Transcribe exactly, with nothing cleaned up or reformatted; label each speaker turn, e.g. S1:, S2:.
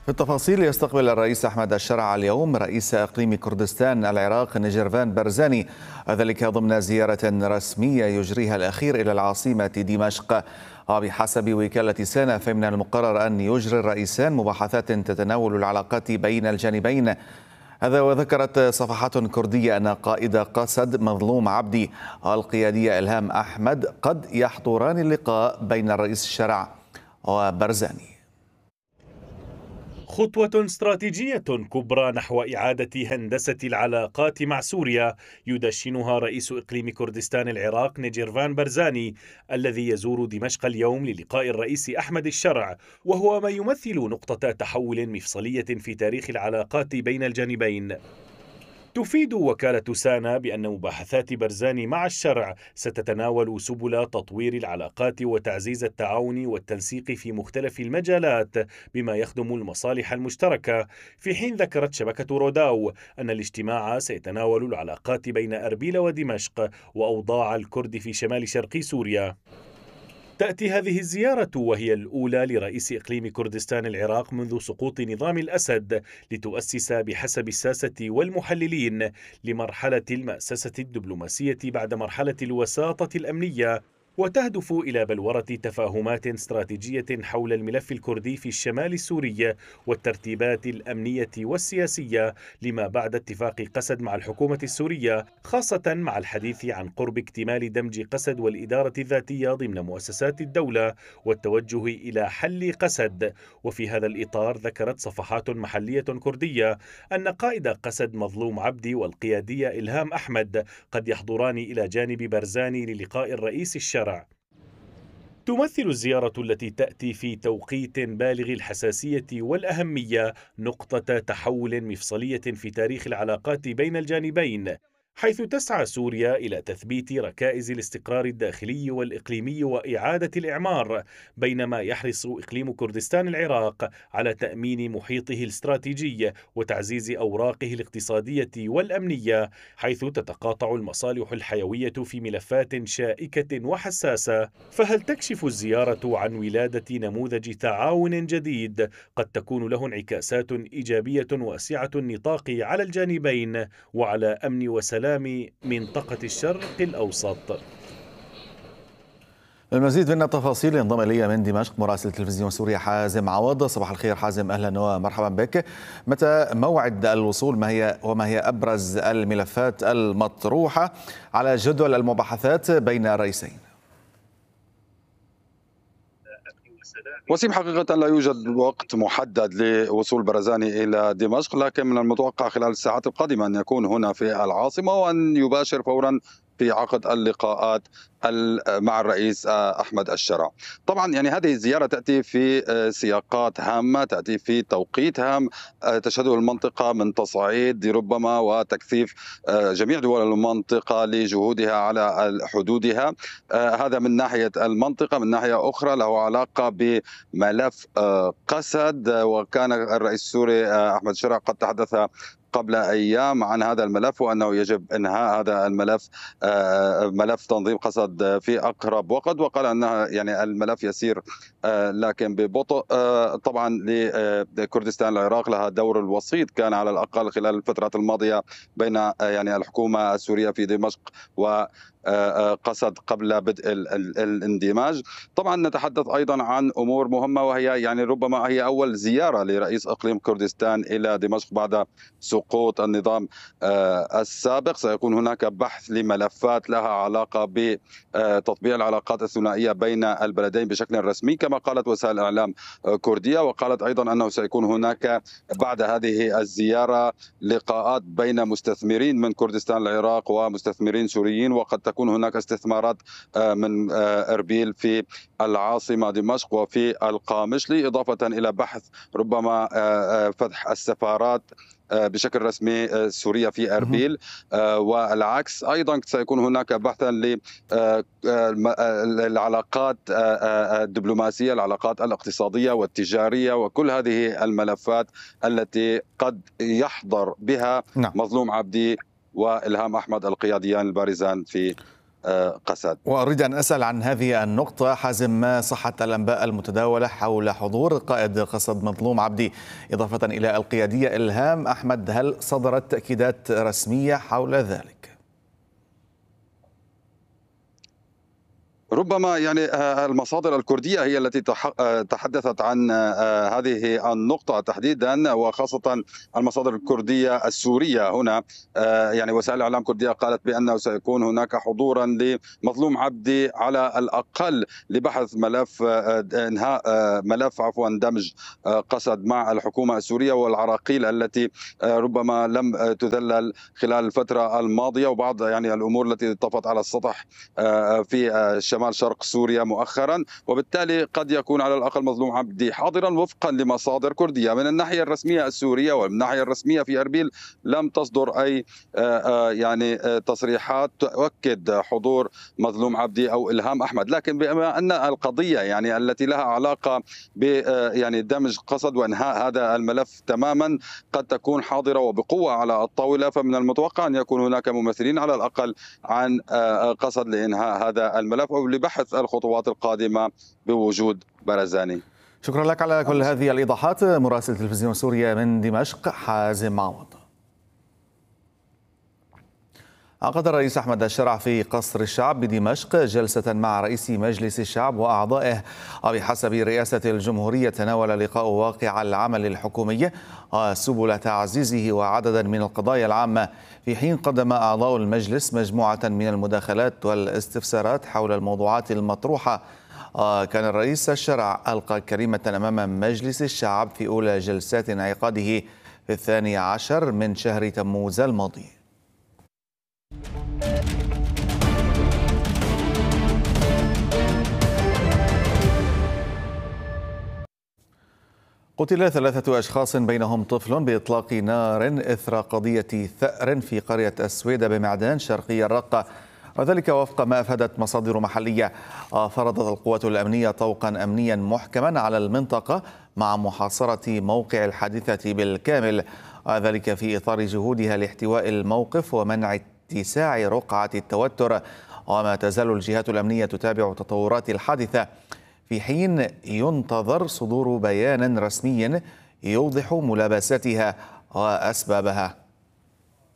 S1: في التفاصيل، يستقبل الرئيس أحمد الشرع اليوم رئيس إقليم كردستان العراق نيجيرفان برزاني، ذلك ضمن زيارة رسمية يجريها الأخير إلى العاصمة دمشق. وبحسب وكالة سانا فمن المقرر أن يجري الرئيسان مباحثات تتناول العلاقات بين الجانبين. هذا وذكرت صفحات كردية أن قائد قسد مظلوم عبدي والقيادية إلهام أحمد قد يحضران اللقاء بين الرئيس الشرع وبرزاني.
S2: خطوة استراتيجية كبرى نحو إعادة هندسة العلاقات مع سوريا يدشنها رئيس إقليم كردستان العراق نيجيرفان برزاني، الذي يزور دمشق اليوم للقاء الرئيس أحمد الشرع، وهو ما يمثل نقطة تحول مفصلية في تاريخ العلاقات بين الجانبين. تفيد وكالة سانا بأن مباحثات برزاني مع الشرع ستتناول سبل تطوير العلاقات وتعزيز التعاون والتنسيق في مختلف المجالات بما يخدم المصالح المشتركة، في حين ذكرت شبكة روداو أن الاجتماع سيتناول العلاقات بين أربيل ودمشق وأوضاع الكرد في شمال شرق سوريا. تأتي هذه الزيارة وهي الأولى لرئيس إقليم كردستان العراق منذ سقوط نظام الأسد، لتؤسس بحسب الساسة والمحللين لمرحلة المأسسة الدبلوماسية بعد مرحلة الوساطة الأمنية، وتهدف إلى بلورة تفاهمات استراتيجية حول الملف الكردي في الشمال السوري والترتيبات الأمنية والسياسية لما بعد اتفاق قسد مع الحكومة السورية، خاصة مع الحديث عن قرب اكتمال دمج قسد والإدارة الذاتية ضمن مؤسسات الدولة والتوجه إلى حل قسد. وفي هذا الإطار ذكرت صفحات محلية كردية أن قائد قسد مظلوم عبدي والقيادية إلهام أحمد قد يحضران إلى جانب برزاني للقاء الرئيس الشرع. تمثل الزيارة التي تأتي في توقيت بالغ الحساسية والأهمية نقطة تحول مفصلية في تاريخ العلاقات بين الجانبين، حيث تسعى سوريا إلى تثبيت ركائز الاستقرار الداخلي والإقليمي وإعادة الإعمار، بينما يحرص إقليم كردستان العراق على تأمين محيطه الاستراتيجي وتعزيز أوراقه الاقتصادية والأمنية، حيث تتقاطع المصالح الحيوية في ملفات شائكة وحساسة. فهل تكشف الزيارة عن ولادة نموذج تعاون جديد قد تكون له انعكاسات إيجابية واسعة النطاق على الجانبين وعلى أمن وسلام منطقة الشرق الأوسط؟
S1: المزيد من التفاصيل ينضم إلي من دمشق مراسل تلفزيون سوريا حازم عوض. صباح الخير حازم، أهلا ومرحبا بك. متى موعد الوصول؟ ما هي وما هي أبرز الملفات المطروحة على جدول المباحثات بين الرئيسين؟
S3: وسيم، حقيقة لا يوجد وقت محدد لوصول برزاني إلى دمشق، لكن من المتوقع خلال الساعات القادمة أن يكون هنا في العاصمة وأن يباشر فورا في عقد اللقاءات مع الرئيس أحمد الشرع. طبعا يعني هذه الزيارة تأتي في سياقات هامة، تأتي في توقيت هام تشهده المنطقة من تصعيد ربما وتكثيف جميع دول المنطقة لجهودها على حدودها. هذا من ناحية المنطقة. من ناحية أخرى له علاقة بملف قسد، وكان الرئيس السوري أحمد الشرع قد تحدث قبل أيام عن هذا الملف وأنه يجب إنهاء هذا الملف، ملف تنظيم قسد، في أقرب وقت، وقال أن يعني الملف يسير لكن ببطء. طبعا لكردستان العراق لها دور الوسيط كان على الأقل خلال الفترات الماضية بين يعني الحكومة السورية في دمشق و قسد قبل بدء الاندماج. طبعا نتحدث أيضا عن أمور مهمة، وهي يعني ربما هي أول زيارة لرئيس إقليم كردستان إلى دمشق بعد سقوط النظام السابق. سيكون هناك بحث لملفات لها علاقة بتطبيع العلاقات الثنائية بين البلدين بشكل رسمي كما قالت وسائل الإعلام كردية، وقالت أيضا أنه سيكون هناك بعد هذه الزيارة لقاءات بين مستثمرين من كردستان العراق ومستثمرين سوريين، وقد تكون هناك استثمارات من أربيل في العاصمة دمشق وفي القامشلي، إضافة إلى بحث ربما فتح السفارات بشكل رسمي سوريا في أربيل، والعكس. أيضا سيكون هناك بحثا للعلاقات الدبلوماسية، العلاقات الاقتصادية والتجارية، وكل هذه الملفات التي قد يحضر بها مظلوم عبدي وإلهام أحمد القياديان البارزان في قسد.
S1: وأريد أن أسأل عن هذه النقطة حازم، ما صحة الأنباء المتداولة حول حضور قائد قسد مظلوم عبدي إضافة إلى القيادية إلهام أحمد؟ هل صدرت تأكيدات رسمية حول ذلك؟
S3: ربما يعني المصادر الكردية هي التي تحدثت عن هذه النقطة تحديدا، وخاصة المصادر الكردية السورية. هنا يعني وسائل الإعلام الكردية قالت بأنه سيكون هناك حضورا لمظلوم عبدي على الأقل لبحث ملف انهاء ملف عفوا دمج قسد مع الحكومة السورية والعراقيل التي ربما لم تذلل خلال الفترة الماضية، وبعض يعني الأمور التي طفت على السطح في الشمال شمال شرق سوريا مؤخرا. وبالتالي قد يكون على الأقل مظلوم عبدي حاضرا وفقا لمصادر كردية. من الناحية الرسمية السورية ومن الناحية الرسمية في أربيل لم تصدر أي يعني تصريحات تؤكد حضور مظلوم عبدي أو إلهام أحمد، لكن بما أن القضية يعني التي لها علاقة ب يعني دمج قسد وإنهاء هذا الملف تماما قد تكون حاضرة وبقوة على الطاولة، فمن المتوقع أن يكون هناك ممثلين على الأقل عن قسد لإنهاء هذا الملف أو لبحث الخطوات القادمة بوجود برزاني.
S1: شكرا لك على كل هذه الإيضاحات. مراسل تلفزيون سوريا من دمشق حازم معوض. عقد الرئيس أحمد الشرع في قصر الشعب بدمشق جلسة مع رئيس مجلس الشعب وأعضائه، وبحسب رئاسة الجمهورية تناول اللقاء واقع العمل الحكومي وسبل تعزيزه وعددا من القضايا العامة، في حين قدم أعضاء المجلس مجموعة من المداخلات والاستفسارات حول الموضوعات المطروحة. كان الرئيس الشرع ألقى كلمة أمام مجلس الشعب في أولى جلسات انعقاده في الثاني عشر من شهر تموز الماضي. قتل ثلاثة أشخاص بينهم طفل بإطلاق نار إثر قضية ثأر في قرية السويدة بمعدان شرقي الرقة، وذلك وفق ما أفادت مصادر محلية. فرضت القوات الأمنية طوقا أمنيا محكما على المنطقة مع محاصرة موقع الحادثة بالكامل، وذلك في إطار جهودها لاحتواء الموقف ومنع اتساع رقعة التوتر. وما تزال الجهات الأمنية تتابع تطورات الحادثة، في حين ينتظر صدور بيان رسمي يوضح ملابساتها وأسبابها.